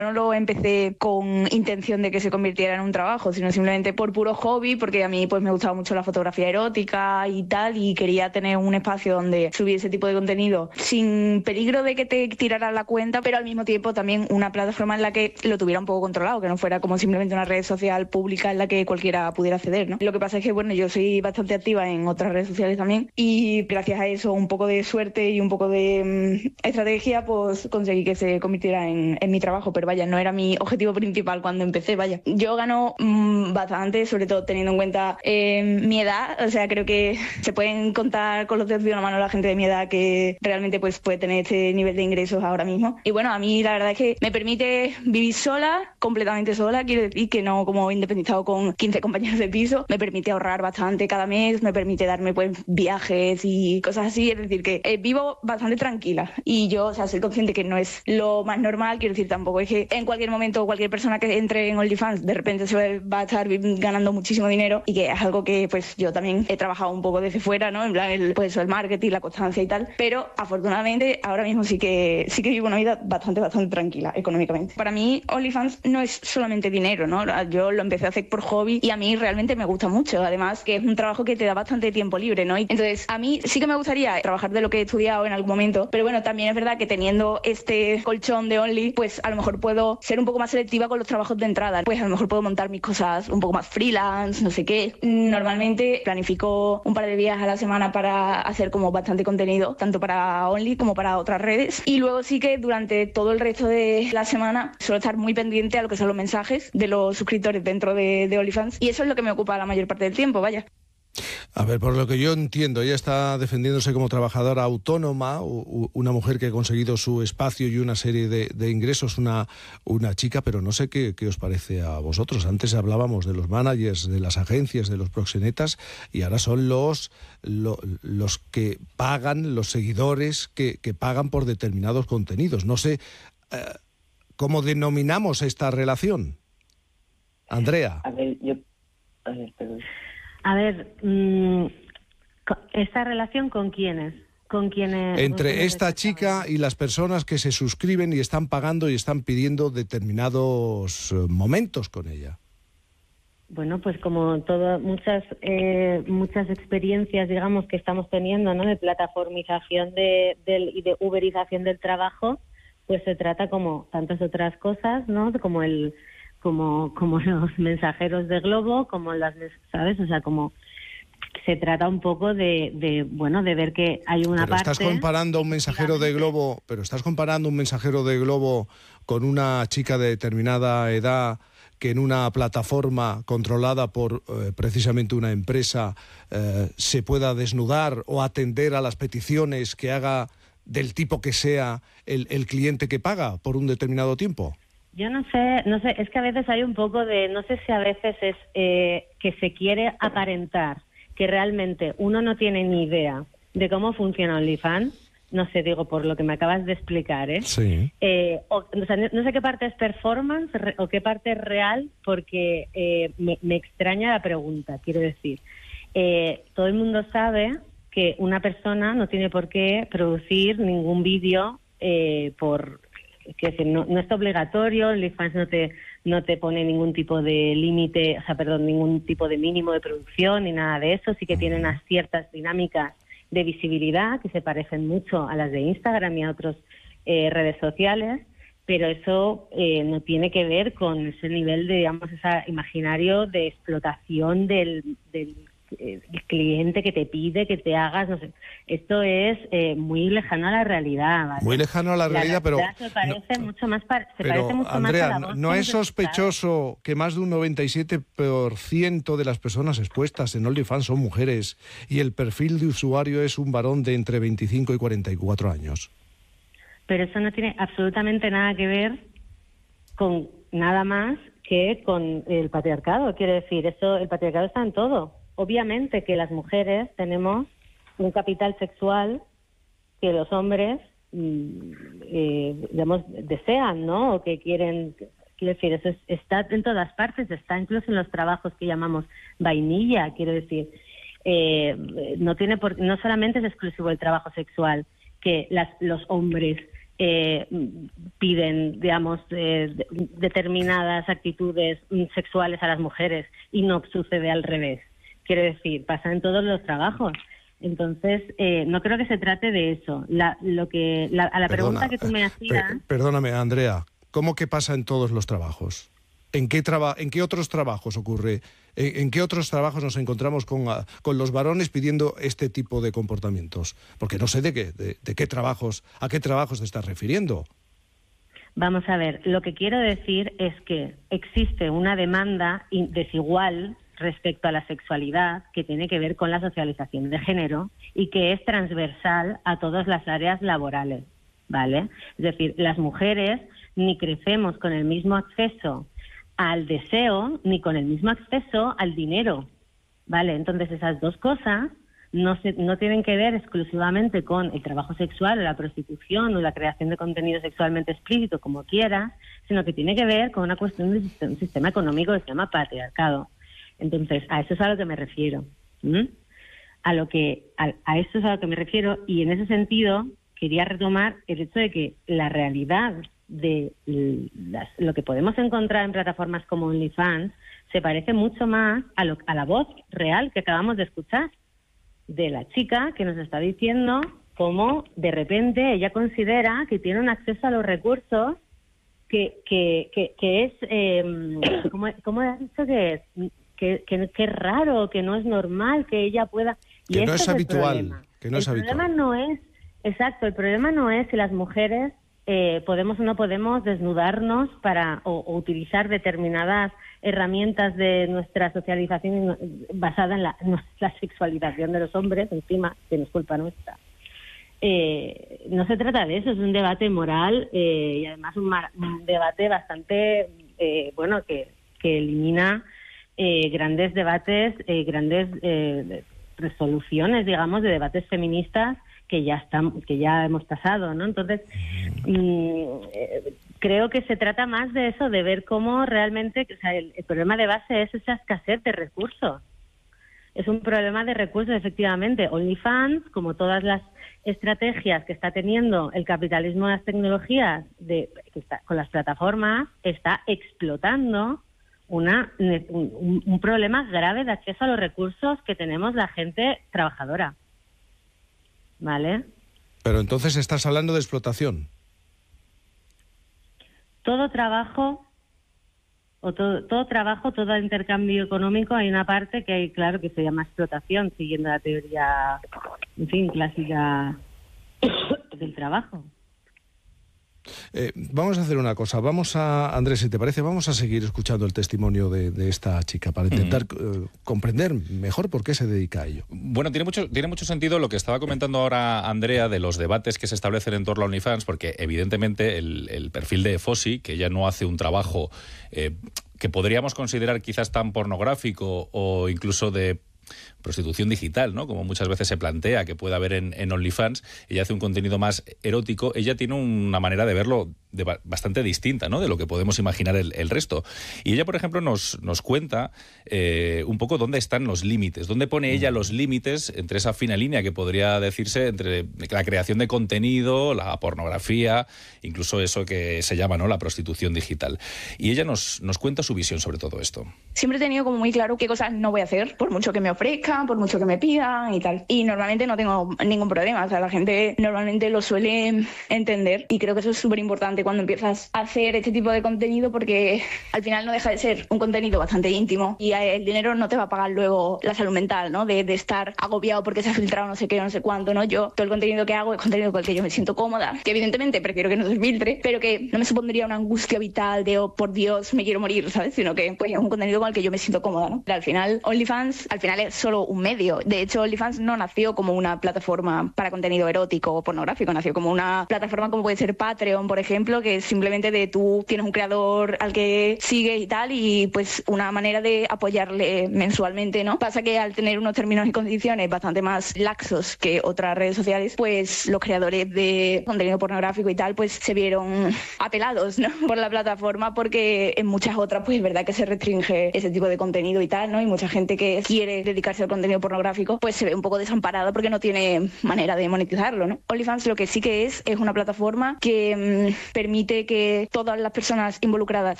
No lo empecé con intención de que se convirtiera en un trabajo, sino simplemente por puro hobby, porque a mí pues me gustaba mucho la fotografía erótica y tal, y quería tener un espacio donde subir ese tipo de contenido sin peligro de que te tiraran la cuenta, pero al mismo tiempo también una plataforma en la que lo tuviera un poco controlado, que no fuera como simplemente una red social pública en la que cualquiera pudiera acceder, ¿no? Lo que pasa es que, bueno, yo soy bastante activa en otras redes sociales también, y gracias a eso, un poco de suerte y un poco de estrategia, pues conseguí que se convirtiera en mi trabajo, pero vaya, no era mi objetivo principal cuando empecé, vaya. Yo gano bastante, sobre todo teniendo en cuenta mi edad, o sea, creo que se pueden contar con los dedos de una mano la gente de mi edad que realmente pues puede tener este nivel de ingresos ahora mismo. Y bueno, a mí la verdad es que me permite vivir sola, completamente sola, quiero decir que no como independizado con 15 compañeros de piso, me permite ahorrar bastante cada mes, me permite darme pues viajes y cosas así, es decir que vivo bastante tranquila y yo, o sea, soy consciente que no es lo más normal, quiero decir, tampoco es que en cualquier momento cualquier persona que entre en OnlyFans de repente se va a estar ganando muchísimo dinero, y que es algo que pues yo también he trabajado un poco desde fuera, ¿no? En plan pues el marketing, la constancia y tal, pero afortunadamente ahora mismo sí que vivo una vida bastante tranquila económicamente. Para mí OnlyFans no es solamente dinero, ¿no? Yo lo empecé a hacer por hobby y a mí realmente me gusta mucho, además que es un trabajo que te da bastante tiempo libre, ¿no? Y entonces a mí sí que me gustaría trabajar de lo que he estudiado en algún momento, pero bueno, también es verdad que teniendo este colchón de Only, pues a lo mejor puedo ser un poco más selectiva con los trabajos de entrada, pues a lo mejor puedo montar mis cosas un poco más freelance, no sé qué. Normalmente planifico un par de días a la semana para hacer como bastante contenido, tanto para Only como para otras redes, y luego sí que durante todo el resto de la semana suelo estar muy pendiente a lo que son los mensajes de los suscriptores dentro de OnlyFans, y eso es lo que me ocupa la mayor parte del tiempo, vaya. A ver, por lo que yo entiendo, ella está defendiéndose como trabajadora autónoma, una mujer que ha conseguido su espacio y una serie de ingresos, una chica, pero no sé qué os parece a vosotros. Antes hablábamos de los managers, de las agencias, de los proxenetas, y ahora son los que pagan, los seguidores que pagan por determinados contenidos. No sé cómo denominamos esta relación. Andrea. A ver, perdón. A ver, ¿esta relación con quiénes? ¿Con quiénes? Entre esta chica y las personas que se suscriben y están pagando y están pidiendo determinados momentos con ella. Bueno, pues como muchas experiencias, digamos, que estamos teniendo, ¿no? De plataformización y de uberización del trabajo, pues se trata como tantas otras cosas, ¿no? Como los mensajeros de Globo, como ¿sabes? O sea, como se trata un poco de ver que hay una parte... Estás comparando un mensajero de Globo con una chica de determinada edad que en una plataforma controlada por precisamente una empresa se pueda desnudar o atender a las peticiones que haga del tipo que sea el cliente que paga por un determinado tiempo. Yo no sé, es que a veces hay un poco de, no sé si a veces es que se quiere aparentar que realmente uno no tiene ni idea de cómo funciona OnlyFans, no sé, digo, por lo que me acabas de explicar, ¿eh? Sí. O sea, no sé qué parte es performance o qué parte es real, porque me extraña la pregunta, quiero decir. Todo el mundo sabe que una persona no tiene por qué producir ningún vídeo que no es obligatorio, OnlyFans no te pone ningún tipo de límite, ningún tipo de mínimo de producción ni nada de eso. Sí que tiene unas ciertas dinámicas de visibilidad que se parecen mucho a las de Instagram y a otras redes sociales, pero eso no tiene que ver con ese nivel de, digamos, ese imaginario de explotación del cliente que te pide que te hagas, no sé. Esto es muy lejano a la realidad, ¿vale? Muy lejano a la realidad, pero... Se parece mucho más Andrea, a la voz. ¿no es sospechoso que más de un 97% de las personas expuestas en OnlyFans son mujeres y el perfil de usuario es un varón de entre 25 y 44 años? Pero eso no tiene absolutamente nada que ver con nada más que con el patriarcado. Quiero decir, el patriarcado está en todo. Obviamente que las mujeres tenemos un capital sexual que los hombres, digamos, desean, ¿no? O que quieren. Quiero decir, eso está en todas partes, está incluso en los trabajos que llamamos vainilla. Quiero decir, no solamente es exclusivo el trabajo sexual que los hombres piden, digamos, determinadas actitudes sexuales a las mujeres y no sucede al revés. Quiero decir, pasa en todos los trabajos. Entonces, no creo que se trate de eso. A la pregunta que tú me hacías... Perdóname, Andrea, ¿cómo que pasa en todos los trabajos? ¿En qué otros trabajos ocurre? ¿En qué otros trabajos nos encontramos con los varones pidiendo este tipo de comportamientos? Porque no sé a qué trabajos te estás refiriendo. Vamos a ver, lo que quiero decir es que existe una demanda desigual respecto a la sexualidad que tiene que ver con la socialización de género y que es transversal a todas las áreas laborales, ¿vale? Es decir, las mujeres ni crecemos con el mismo acceso al deseo ni con el mismo acceso al dinero, ¿vale? Entonces esas dos cosas no tienen que ver exclusivamente con el trabajo sexual o la prostitución o la creación de contenido sexualmente explícito, como quieras, sino que tiene que ver con una cuestión de un sistema económico que se llama patriarcado. Entonces, a eso es a lo que me refiero. A eso es a lo que me refiero, y en ese sentido quería retomar el hecho de que la realidad de lo que podemos encontrar en plataformas como OnlyFans se parece mucho más a la voz real que acabamos de escuchar de la chica que nos está diciendo cómo de repente ella considera que tiene un acceso a los recursos que es ¿cómo has dicho que es? Que es raro, que no es normal que ella pueda... Y que no es habitual. El problema no es... Exacto, el problema no es si las mujeres podemos o no podemos desnudarnos o utilizar determinadas herramientas de nuestra socialización basada en la sexualización de los hombres, encima, que no es culpa nuestra. No se trata de eso, es un debate moral y además un debate bastante, que elimina grandes debates, grandes resoluciones, digamos, de debates feministas que ya hemos pasado, ¿no? Entonces, creo que se trata más de eso, de ver cómo realmente, o sea, el problema de base es esa escasez de recursos. Es un problema de recursos, efectivamente. OnlyFans, como todas las estrategias que está teniendo el capitalismo de las tecnologías con las plataformas, está explotando un problema grave de acceso a los recursos que tenemos la gente trabajadora. ¿Vale? Pero entonces estás hablando de explotación. Todo trabajo, todo intercambio económico, hay una parte que hay, claro, que se llama explotación, siguiendo la teoría, en fin, clásica del trabajo. Vamos a hacer una cosa, Andrés, si te parece, vamos a seguir escuchando el testimonio de esta chica para intentar comprender mejor por qué se dedica a ello. Bueno, tiene mucho sentido lo que estaba comentando ahora Andrea de los debates que se establecen en torno a OnlyFans, porque evidentemente el perfil de Fossi, que ella no hace un trabajo que podríamos considerar quizás tan pornográfico o incluso de prostitución digital, ¿no? Como muchas veces se plantea que puede haber en OnlyFans. Ella hace un contenido más erótico. Ella tiene una manera de verlo bastante distinta, ¿no? De lo que podemos imaginar el resto. Y ella, por ejemplo, nos cuenta un poco dónde están los límites, dónde pone ella los límites entre esa fina línea que podría decirse entre la creación de contenido, la pornografía, incluso eso que se llama, ¿no?, la prostitución digital. Y ella nos cuenta su visión sobre todo esto. Siempre he tenido como muy claro qué cosas no voy a hacer, por mucho que me ofrezcan, por mucho que me pidan y tal. Y normalmente no tengo ningún problema. O sea, la gente normalmente lo suele entender. Y creo que eso es súper importante cuando empiezas a hacer este tipo de contenido, porque al final no deja de ser un contenido bastante íntimo y el dinero no te va a pagar luego la salud mental, ¿no? De estar agobiado porque se ha filtrado no sé qué, no sé cuánto, ¿no? Yo, todo el contenido que hago es contenido con el que yo me siento cómoda, que evidentemente prefiero que no se filtre, pero que no me supondría una angustia vital de, oh, por Dios, me quiero morir, ¿sabes? Sino que pues, es un contenido con el que yo me siento cómoda, ¿no? Pero al final, OnlyFans, es solo un medio. De hecho, OnlyFans no nació como una plataforma para contenido erótico o pornográfico, nació como una plataforma como puede ser Patreon, por ejemplo, que es simplemente de tú tienes un creador al que sigues y tal, y pues una manera de apoyarle mensualmente, ¿no? Pasa que al tener unos términos y condiciones bastante más laxos que otras redes sociales, pues los creadores de contenido pornográfico y tal, pues se vieron apelados, ¿no?, por la plataforma, porque en muchas otras, pues es verdad que se restringe ese tipo de contenido y tal, ¿no? Y mucha gente que quiere dedicarse al contenido pornográfico, pues se ve un poco desamparado porque no tiene manera de monetizarlo, ¿no? OnlyFans lo que sí que es una plataforma que permite que todas las personas involucradas